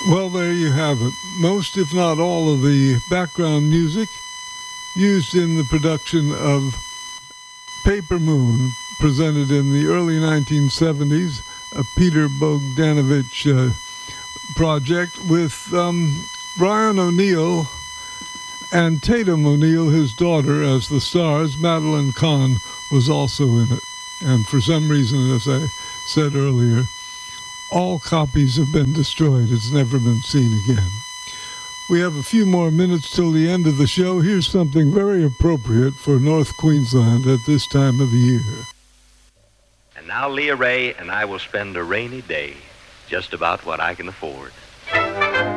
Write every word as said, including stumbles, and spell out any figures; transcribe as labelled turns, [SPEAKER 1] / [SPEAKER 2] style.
[SPEAKER 1] Well, there you have it. Most, if not all, of the background music used in the production of Paper Moon, presented in the early nineteen seventies, a Peter Bogdanovich uh, project with um, Brian O'Neill and Tatum O'Neill, his daughter, as the stars. Madeline Kahn was also in it. And for some reason, as I said earlier, all copies have been destroyed. It's never been seen again. We have a few more minutes till the end of the show. Here's something very appropriate for North Queensland at this time of the year.
[SPEAKER 2] And now Leah Ray and I will spend a rainy day, just about what I can afford.